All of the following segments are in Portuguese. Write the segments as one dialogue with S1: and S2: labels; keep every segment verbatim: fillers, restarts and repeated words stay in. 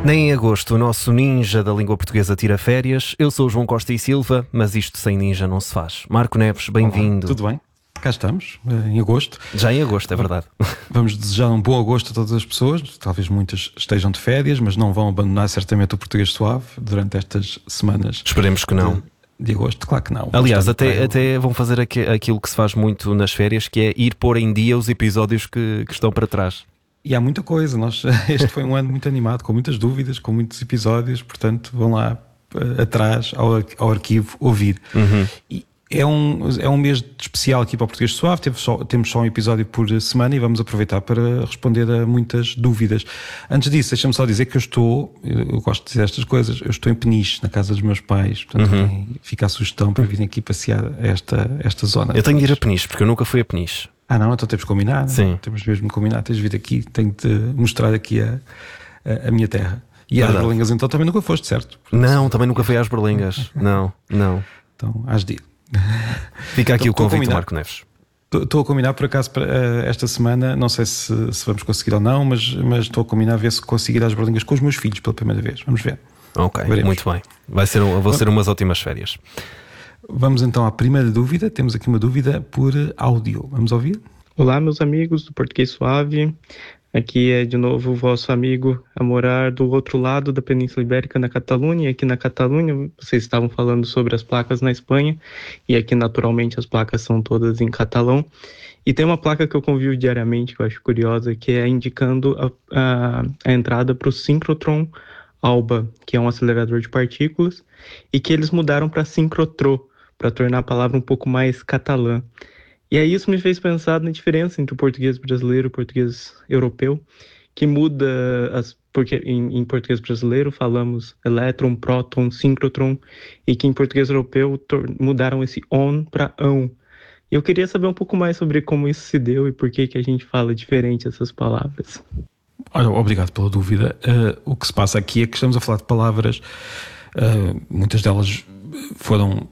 S1: Nem em agosto o nosso ninja da língua portuguesa tira férias. Eu sou o João Costa e Silva, mas isto sem ninja não se faz. Marco Neves, bem-vindo.
S2: Tudo bem? Cá estamos, em agosto.
S1: Já em agosto, é verdade.
S2: Vamos desejar um bom agosto a todas as pessoas. Talvez muitas estejam de férias, mas não vão abandonar certamente o português suave durante estas semanas.
S1: Esperemos que não.
S2: De, de agosto, claro que não.
S1: Aliás, até, até vão fazer aqui, aquilo que se faz muito nas férias, que é ir pôr em dia os episódios que, que estão para trás.
S2: E há muita coisa. Nós, este foi um ano muito animado, com muitas dúvidas, com muitos episódios. Portanto, vão lá uh, atrás ao, ao arquivo ouvir.
S1: Uhum.
S2: E, É um, é um mês especial aqui para o Português Suave. Temos só, temos só um episódio por semana e vamos aproveitar para responder a muitas dúvidas. Antes disso, deixa-me só dizer que eu estou, eu gosto de dizer estas coisas, eu estou em Peniche, na casa dos meus pais. Portanto,
S1: uhum.
S2: fica a sugestão para virem aqui passear esta, esta zona.
S1: Eu tenho de ir a Peniche, porque eu nunca fui a Peniche.
S2: Ah não, então temos de combinar.
S1: Sim.
S2: Temos mesmo de combinar, tens de vir aqui, tenho de mostrar aqui a, a, a minha terra. E às Berlengas então também nunca foste, certo?
S1: Não, também nunca fui às Berlengas. Não, não.
S2: Então, has de ir.
S1: Fica aqui tô, o convite, Marco Neves.
S2: Estou a combinar por acaso para uh, esta semana, não sei se, se vamos conseguir ou não, mas estou a combinar a ver se consigo ir às Berlengas com os meus filhos pela primeira vez. Vamos ver. Ok,
S1: Veremos. Muito bem. Vai ser, um, vão ser umas ótimas férias.
S2: Vamos então à primeira dúvida. Temos aqui uma dúvida por áudio. Vamos ouvir?
S3: Olá, meus amigos do Português Suave. Aqui é de novo o vosso amigo a morar do outro lado da Península Ibérica, na Catalunha. E aqui na Catalunha, vocês estavam falando sobre as placas na Espanha, e aqui naturalmente as placas são todas em catalão. E tem uma placa que eu convivo diariamente, que eu acho curiosa, que é indicando a, a, a entrada para o Synchrotron Alba, que é um acelerador de partículas, e que eles mudaram para Synchrotro, para tornar a palavra um pouco mais catalã. E aí isso me fez pensar na diferença entre o português brasileiro e o português europeu, que muda, as, porque em, em português brasileiro falamos elétron, próton, síncrotron, e que em português europeu tor- mudaram esse on para ão. E eu queria saber um pouco mais sobre como isso se deu e por que, que a gente fala diferente essas palavras.
S2: Olha, obrigado pela dúvida. Uh, o que se passa aqui é que estamos a falar de palavras, uh, muitas delas foram...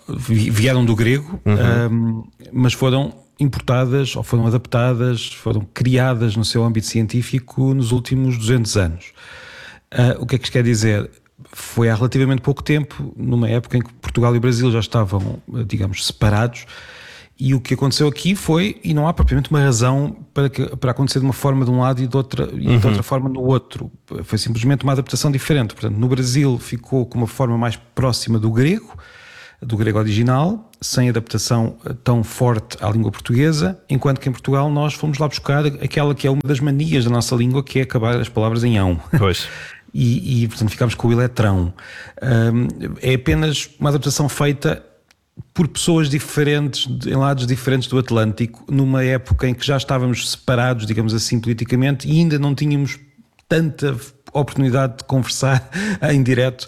S2: vieram do grego,
S1: uhum.
S2: um, mas foram importadas ou foram adaptadas, foram criadas no seu âmbito científico nos últimos duzentos anos. Uh, o que é que isto quer dizer? Foi há relativamente pouco tempo, numa época em que Portugal e o Brasil já estavam, digamos, separados, e o que aconteceu aqui foi, e não há propriamente uma razão para, que, para acontecer de uma forma de um lado e de outra, e
S1: uhum.
S2: de outra forma no outro. Foi simplesmente uma adaptação diferente. Portanto, no Brasil ficou com uma forma mais próxima do grego, do grego original, sem adaptação tão forte à língua portuguesa, enquanto que em Portugal nós fomos lá buscar aquela que é uma das manias da nossa língua, que é acabar as palavras em ão.
S1: Pois.
S2: E, e portanto ficámos com o eletrão. Um, é apenas uma adaptação feita por pessoas diferentes, em lados diferentes do Atlântico, numa época em que já estávamos separados, digamos assim, politicamente, e ainda não tínhamos tanta oportunidade de conversar em direto,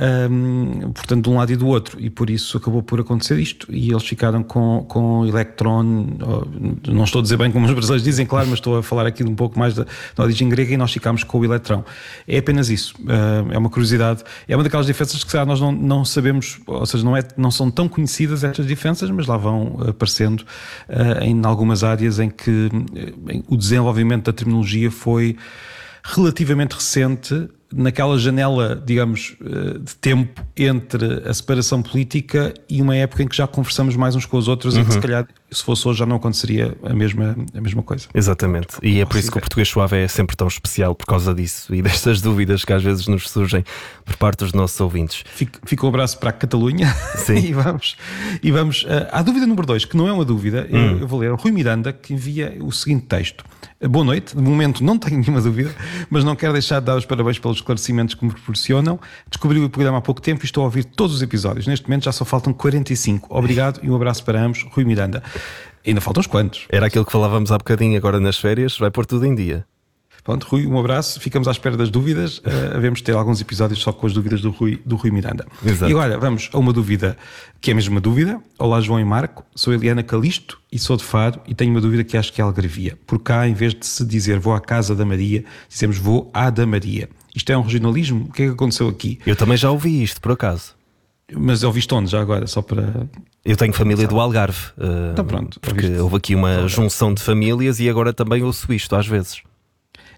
S2: um, portanto, de um lado e do outro, e por isso acabou por acontecer isto, e eles ficaram com, com Electron, não estou a dizer bem como os brasileiros dizem, claro, mas estou a falar aqui de um pouco mais da, da origem grega, e nós ficámos com o Eletrão. É apenas isso, uh, é uma curiosidade, é uma daquelas diferenças que se calhar nós não, não sabemos, ou seja, não, é, não são tão conhecidas estas diferenças, mas lá vão aparecendo uh, em algumas áreas em que uh, o desenvolvimento da terminologia foi relativamente recente, naquela janela, digamos, de tempo entre a separação política e uma época em que já conversamos mais uns com os outros, uhum. e que se calhar, se fosse hoje, já não aconteceria a mesma, a mesma coisa.
S1: Exatamente, e é por isso que o português suave é sempre tão especial, por causa disso e destas dúvidas que às vezes nos surgem por parte dos nossos ouvintes.
S2: Fica, fica um abraço para a Catalunha.
S1: Sim.
S2: e vamos, e vamos uh, à dúvida número dois, que não é uma dúvida, hum. eu, eu vou ler, o Rui Miranda, que envia o seguinte texto. Boa noite, de momento não tenho nenhuma dúvida, mas não quero deixar de dar os parabéns pelos esclarecimentos que me proporcionam. Descobri o programa há pouco tempo e estou a ouvir todos os episódios. Neste momento já só faltam quarenta e cinco. Obrigado e um abraço para ambos. Rui Miranda. Ainda faltam uns quantos.
S1: Era aquilo que falávamos há bocadinho, agora nas férias, vai pôr tudo em dia.
S2: Pronto, Rui, um abraço. Ficamos à espera das dúvidas. Uh, devemos ter alguns episódios só com as dúvidas do Rui, do Rui Miranda.
S1: Exato.
S2: E agora vamos a uma dúvida que é mesmo uma dúvida. Olá, João e Marco. Sou Eliana Calisto e sou de Faro e tenho uma dúvida que acho que é algarvia. Por cá, em vez de se dizer vou à casa da Maria, dizemos vou à da Maria. Isto é um regionalismo? O que é que aconteceu aqui?
S1: Eu também já ouvi isto, por acaso.
S2: Mas ouviste onde já agora? Só para...
S1: Eu tenho família do Algarve. Uh,
S2: então pronto.
S1: Porque
S2: ouviste.
S1: houve aqui uma junção de famílias e agora também ouço isto às vezes.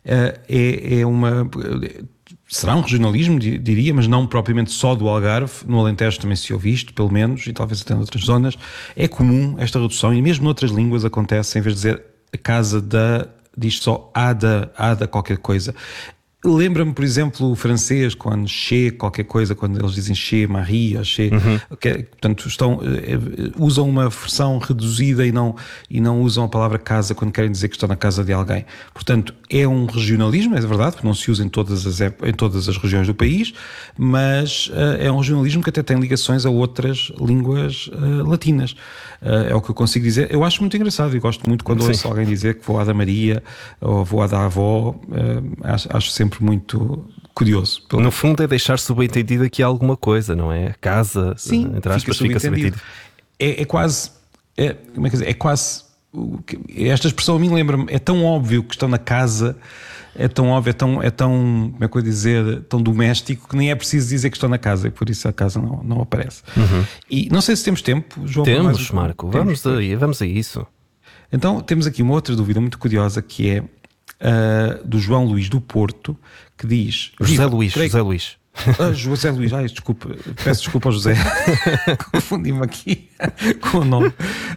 S2: é, é uma... Será um regionalismo, diria, mas não propriamente só do Algarve. No Alentejo também se ouve isto, pelo menos, e talvez até em outras zonas. É comum esta redução, e mesmo noutras línguas acontece, em vez de dizer a casa da, diz só a da, a da qualquer coisa. Lembra-me, por exemplo, o francês, quando chez qualquer coisa, quando eles dizem chez Marie, chez, uhum. que, portanto, estão, usam uma versão reduzida e não, e não usam a palavra casa quando querem dizer que estão na casa de alguém. Portanto, é um regionalismo, é verdade, porque não se usa em todas as, em todas as regiões do país, mas uh, é um regionalismo que até tem ligações a outras línguas uh, latinas. Uh, é o que eu consigo dizer. Eu acho muito engraçado e gosto muito quando Sim. ouço alguém dizer que vou à da Maria ou vou à da avó. Uh, acho, acho sempre muito curioso.
S1: No fundo é deixar subentendido aqui alguma coisa, não é? Casa,
S2: Sim,
S1: entre aspas, fica subentendido.
S2: É, é quase, é, como é que dizer, é quase, esta expressão a mim lembra-me, é tão óbvio que estão na casa, é tão óbvio, é tão, é tão, como é que eu ia dizer, tão doméstico que nem é preciso dizer que estão na casa e por isso a casa não, não aparece. Uhum. E não sei se temos tempo, João.
S1: Temos, um... Marco, temos. Vamos, a, vamos a isso.
S2: Então temos aqui uma outra dúvida muito curiosa que é Uh, do João Luís do Porto, que diz...
S1: José Luís, creio... José Luís.
S2: Ah, José Luís, ai, desculpa, peço desculpa ao José, confundi-me aqui com o nome,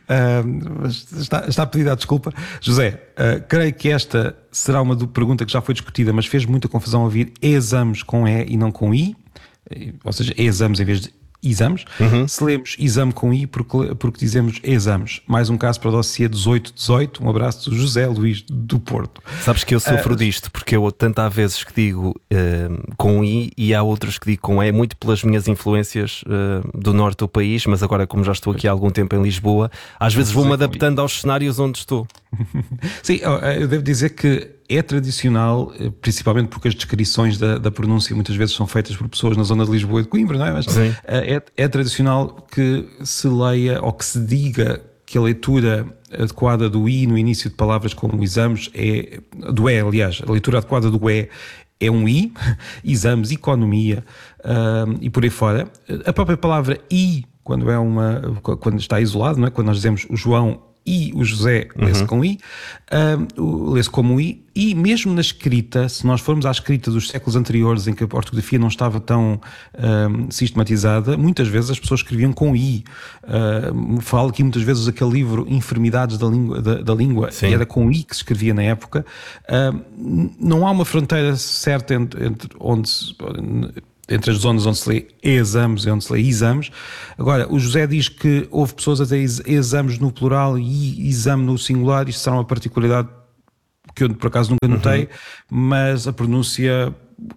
S2: uh, mas está, está pedida a desculpa. José, uh, creio que esta será uma pergunta que já foi discutida, mas fez muita confusão ouvir exames com E e não com I, ou seja, exames em vez de exames. Uhum. Se lemos exame com I porque, porque dizemos exames. Mais um caso para o dossiê dezoito dezoito. Um abraço do José Luís do Porto.
S1: Sabes que eu sofro uh, disto porque eu tanto há vezes que digo uh, com I e há outros que digo com E, muito pelas minhas influências uh, do norte do país, mas agora como já estou aqui há algum tempo em Lisboa, às vezes vou-me adaptando aos cenários onde estou.
S2: Sim, eu devo dizer que é tradicional, principalmente porque as descrições da, da pronúncia muitas vezes são feitas por pessoas na zona de Lisboa e de Coimbra, não é? Mas é, é tradicional que se leia ou que se diga que a leitura adequada do I no início de palavras como exames é, do E, aliás, a leitura adequada do E é um I, exames, economia um, e por aí fora. A própria palavra I, quando é uma, quando está isolado, não é? Quando nós dizemos o João e o José, lê-se uhum. com I, um, lê-se como I, e mesmo na escrita, se nós formos à escrita dos séculos anteriores em que a ortografia não estava tão um, sistematizada, muitas vezes as pessoas escreviam com I. Uh, falo aqui muitas vezes daquele livro Enfermidades da Língua, da, da língua e era com I que se escrevia na época. Uh, não há uma fronteira certa entre, entre onde se... entre as zonas onde se lê exames e onde se lê exames. Agora, o José diz que houve pessoas a ter exames no plural e exame no singular. Isto será uma particularidade que eu, por acaso, nunca notei, uhum. mas a pronúncia...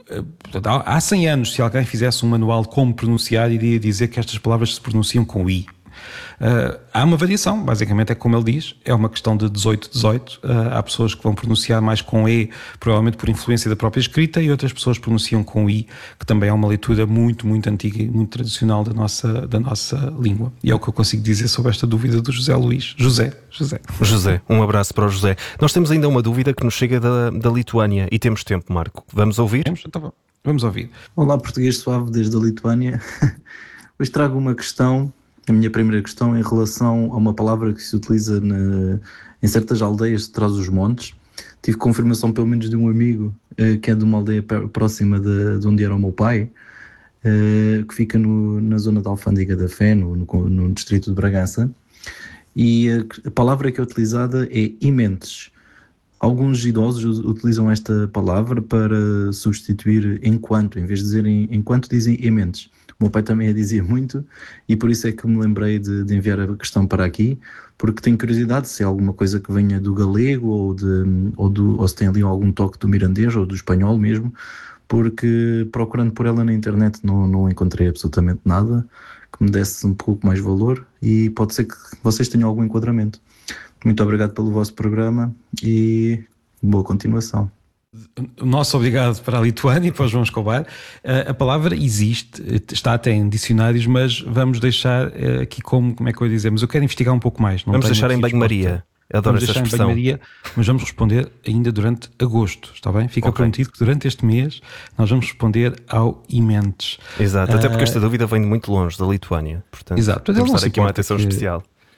S2: Há cem anos, se alguém fizesse um manual de como pronunciar, iria dizer que estas palavras se pronunciam com I. Uh, há uma variação, basicamente é como ele diz, é uma questão de dezoito dezoito. Uh, há pessoas que vão pronunciar mais com E, provavelmente por influência da própria escrita, e outras pessoas pronunciam com I, que também é uma leitura muito, muito antiga e muito tradicional da nossa, da nossa língua. E é o que eu consigo dizer sobre esta dúvida do José Luís. José, José.
S1: José, um abraço para o José. Nós temos ainda uma dúvida que nos chega da, da Lituânia e temos tempo, Marco. Vamos ouvir?
S2: Vamos, então, vamos ouvir.
S4: Olá, português suave desde a Lituânia. Hoje trago uma questão. A minha primeira questão é em relação a uma palavra que se utiliza na, em certas aldeias de Trás-os-Montes. Tive confirmação pelo menos de um amigo eh, que é de uma aldeia próxima de, de onde era o meu pai, eh, que fica no, na zona da Alfândega da Fé, no, no, no distrito de Bragança, e a, a palavra que é utilizada é imentes. Alguns idosos utilizam esta palavra para substituir enquanto, em vez de dizerem enquanto dizem imentes. O meu pai também a dizia muito e por isso é que me lembrei de, de enviar a questão para aqui, porque tenho curiosidade se é alguma coisa que venha do galego ou, de, ou, do, ou se tem ali algum toque do mirandês ou do espanhol mesmo, porque procurando por ela na internet não, não encontrei absolutamente nada que me desse um pouco mais valor e pode ser que vocês tenham algum enquadramento. Muito obrigado pelo vosso programa e boa continuação.
S2: Nosso obrigado para a Lituânia e para o João Escobar. A palavra existe, está até em dicionários, mas vamos deixar aqui como, como é que eu ia dizer, mas eu quero investigar um pouco mais.
S1: Não vamos deixar em banho-maria. Adoro
S2: vamos
S1: essa
S2: deixar
S1: expressão.
S2: Em banho-maria, mas vamos responder ainda durante agosto, está bem? Fica okay. prometido que durante este mês nós vamos responder ao imentes.
S1: Exato, até porque esta dúvida vem de muito longe, da Lituânia. Portanto,
S2: Exato.
S1: temos de dar aqui uma atenção
S2: que...
S1: especial.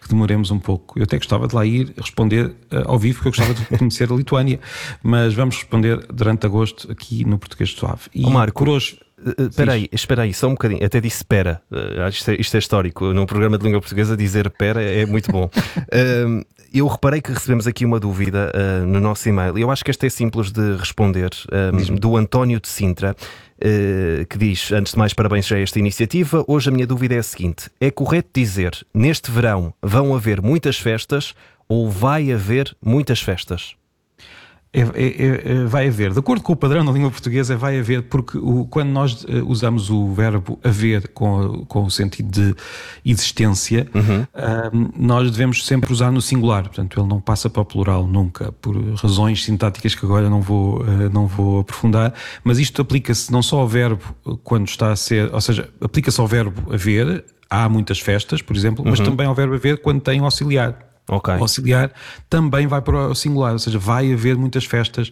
S2: que demoremos um pouco. Eu até gostava de lá ir responder uh, ao vivo, porque eu gostava de conhecer a Lituânia, mas vamos responder durante agosto aqui no Português Suave. E
S1: oh, Marco,
S2: por hoje...
S1: Espera uh, aí, espera aí, só um bocadinho. Até disse pera. Uh, isto, é, isto é histórico. Num programa de língua portuguesa dizer pera é muito bom. uh, eu reparei que recebemos aqui uma dúvida uh, no nosso e-mail. Eu acho que esta é simples de responder. Um, do António de Sintra, uh, que diz, antes de mais, parabéns a esta iniciativa. Hoje a minha dúvida é a seguinte: é correto dizer, neste verão vão haver muitas festas ou vai haver muitas festas?
S2: É, é, é, vai haver, de acordo com o padrão na língua portuguesa, vai haver, porque o, quando nós uh, usamos o verbo haver com, com o sentido de existência, uhum. uh, nós devemos sempre usar no singular, portanto ele não passa para o plural nunca, por razões sintáticas que agora não vou, uh, não vou aprofundar, mas isto aplica-se não só ao verbo quando está a ser, ou seja, aplica-se ao verbo haver, há muitas festas, por exemplo, mas uhum. também ao verbo haver quando tem auxiliar.
S1: Okay.
S2: O auxiliar também vai para o singular, ou seja, vai haver muitas festas,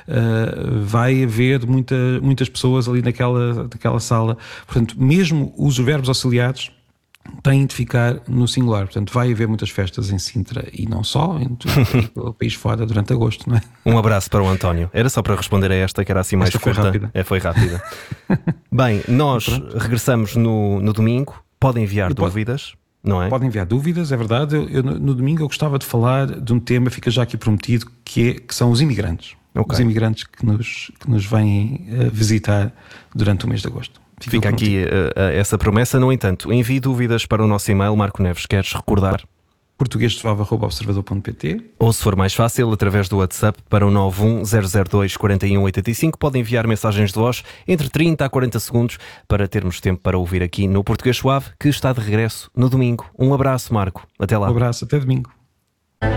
S2: uh, vai haver muita, muitas pessoas ali naquela, naquela sala. Portanto, mesmo os verbos auxiliares têm de ficar no singular. Portanto, vai haver muitas festas em Sintra e não só, em todo o país fora durante agosto, não é?
S1: Um abraço para o António. Era só para responder a esta, que era assim mais
S2: esta
S1: curta.
S2: Foi rápida.
S1: É, foi rápida. Bem, nós regressamos no, no domingo. Podem enviar
S2: Depois...
S1: dúvidas. Não é?
S2: Podem enviar dúvidas, é verdade. Eu, eu, no domingo eu gostava de falar de um tema, fica já aqui prometido, que, é, que são os imigrantes. Okay. Os imigrantes que nos, que nos vêm uh, visitar durante o mês de agosto. Fica,
S1: fica aqui uh, essa promessa. No entanto, envie dúvidas para o nosso e-mail. Marco Neves, queres recordar?
S2: português suave arroba observador ponto pt.
S1: Ou, se for mais fácil, através do WhatsApp para o nove um zero zero dois quatro um oito cinco. Podem enviar mensagens de voz entre trinta a quarenta segundos para termos tempo para ouvir aqui no Português Suave, que está de regresso no domingo. Um abraço, Marco. Até lá.
S2: Um abraço, até domingo.